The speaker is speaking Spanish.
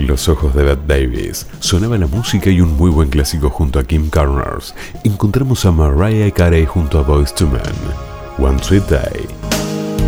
los ojos de Bette Davis. Sonaba la música y un muy buen clásico junto a Kim Carnes. Encontramos a Mariah Carey junto a Boyz II Men. One Sweet Day.